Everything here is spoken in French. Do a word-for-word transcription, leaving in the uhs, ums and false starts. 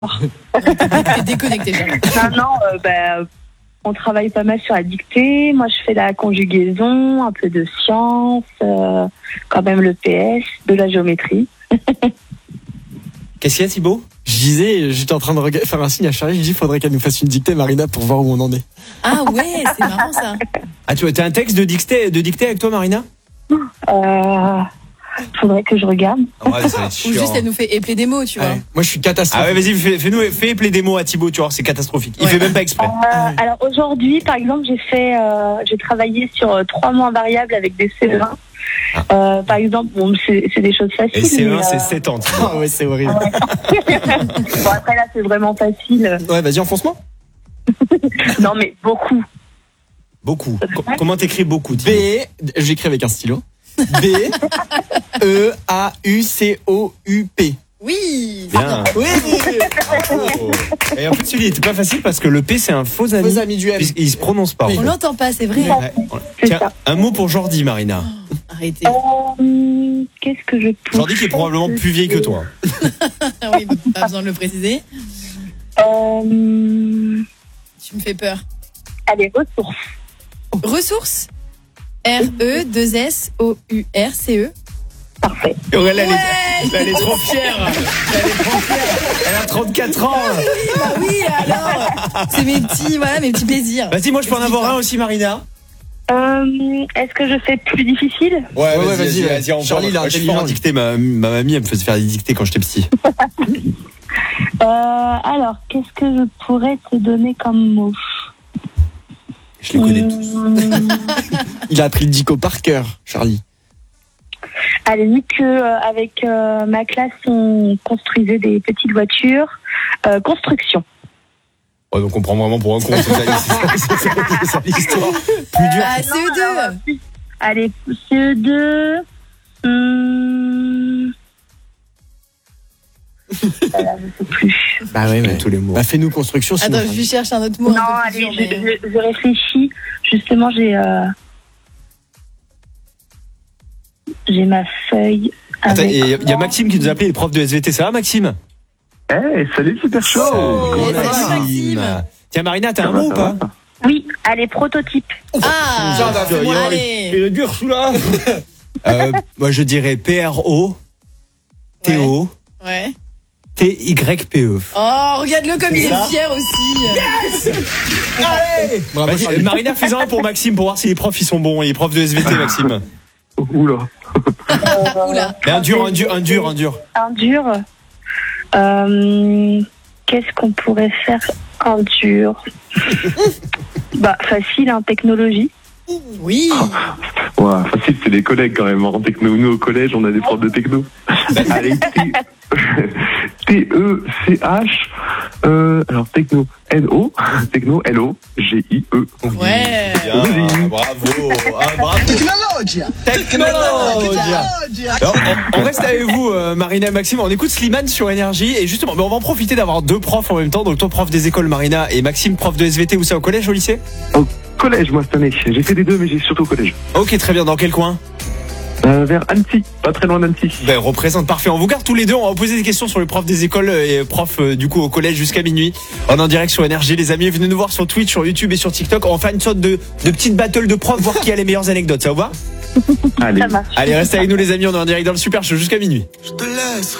T'es déconnecté, Charlie. Non, non, euh, bah, on travaille pas mal sur la dictée. Moi, je fais la conjugaison, un peu de sciences, euh, quand même le P S, de la géométrie. Qu'est-ce qu'il y a, Thibaut? Je disais, j'étais en train de rega- faire un signe à Charlie, je dis, il faudrait qu'elle nous fasse une dictée, Marina, pour voir où on en est. Ah ouais, c'est marrant ça. Ah, tu as un texte de dictée, de dictée avec toi, Marina? Euh, faudrait que je regarde. Ouais, ça va être Ou chiant. juste elle nous fait épeler des mots, tu vois. Ouais. Moi, je suis catastrophique. Ah ouais, vas-y, fais, fais-nous, fais épeler des mots à Thibaut, tu vois, c'est catastrophique. Il Ouais. fait même pas exprès. Euh, alors aujourd'hui, par exemple, j'ai fait, euh, j'ai travaillé sur euh, trois mois variables avec des C E un. Ah. Euh, par exemple, bon, c'est, c'est des choses faciles. Et C E un, mais, c'est euh, sept ans, Thibaut. Ah ouais, c'est horrible. bon, après là, c'est vraiment facile. Ouais, vas-y, enfonce-moi. Non, mais beaucoup. Beaucoup. Co- comment t'écris beaucoup, B, Thibaut? j'écris avec un stylo. B, E, A, U, C, O, U, P. Oui. Bien. Oui. Oh. Et en fait, celui-là, il était pas facile parce que le P, c'est un faux ami. Vos amis du M. Il se prononce pas. en On fait. l'entend pas, c'est vrai. Ouais. C'est Tiens, ça. un mot pour Jordi, Marina. Arrêtez. Euh, qu'est-ce que je peux Jordi qui est probablement plus vieille que toi. Ah oui, pas besoin de le préciser. Euh, Tu me fais peur. allez, ressources. Ressources. R E deux S O U R C E. Parfait. Aurèle, elle, Ouais. est, elle est trop fière. Elle est trop fière. Elle a trente-quatre ans. Oui, bah oui, alors. C'est mes petits, voilà, mes petits plaisirs. Vas-y, moi, je peux en avoir un aussi, Marina. Euh, est-ce que je fais plus difficile? Ouais, ouais, vas-y, vas-y, on Charlie, il est je suis fort en intelligent, lui. dictée. Ma, ma mamie, elle me faisait faire des dictées quand j'étais petit. Euh, alors, qu'est-ce que je pourrais te donner comme mot? Je les connais tous. Hum, Il a appris le dico par cœur, Charlie. Allez, vu que euh, avec euh, ma classe, on construisait des petites voitures, euh, construction. Ouais, donc on prend vraiment pour un con. C'est ça, c'est ça, c'est ça, c'est ça l'histoire. Plus dur. Ah, C E deux. Allez, C E deux. Hum... Voilà, je sais plus. Bah ouais, Tous les mots. Bah fais-nous construction, sinon. Attends, je lui cherche un autre mot. Non, un peu plus allez, dur, je, mais- je- je réfléchis. Justement, j'ai euh, j'ai ma feuille. Attends, avec- il y a Maxime qui nous a appelé, les profs de S V T. Ça va, Maxime? Eh, salut Super Show. Oh, Comment ça salut, va Maxime. Tiens, Marina, t'as Ça un va, mot ou ça pas? va. Oui, allez, prototype. Ah, Tiens, bah, fais-moi bon, aller. allez. est dur celui-là. euh, Moi, je dirais P R O T O Ouais. T Y P E. Oh, regarde-le comme il est fier aussi. Allez, Bravo, vas-y, Charlie. Marina, fais un pour Maxime pour voir si les profs ils sont bons, les profs de S V T, Maxime. Oula. Oula. Mais un dur, un dur, un dur, un dur. Un dur. Euh, Qu'est-ce qu'on pourrait faire en dur? Bah, facile, hein, technologie. Oui. Ouais, facile, c'est des collègues quand même. En techno, nous au collège, on a des profs de techno. Allez, T E C H. Euh, alors techno, N O, techno, L O, G I E. Ouais. Bien, bravo, ah, bravo. Technologia. Technologia. Alors, on, on reste avec vous, euh, Marina et Maxime. On écoute Slimane sur Énergie et justement, mais on va en profiter d'avoir deux profs en même temps. Donc toi, prof des écoles, Marina, et Maxime, prof de S V T. Où c'est, au collège, au lycée? Au collège, moi, cette année. J'ai fait les deux, mais j'ai surtout au collège. Ok, très bien. Dans quel coin? Euh, vers Annecy, pas très loin d'Annecy. Ben, représente parfait. On vous garde tous les deux. On va vous poser des questions sur les profs des écoles et profs euh, du coup au collège jusqu'à minuit. On est en direct sur Énergie, les amis. Venez nous voir sur Twitch, sur YouTube et sur TikTok. On va faire une sorte de, de petite battle de profs, voir qui a les meilleures anecdotes. Ça vous va? Allez. Ça marche. Allez, restez avec nous, les amis. On est en direct dans le Super Show jusqu'à minuit. Je te laisse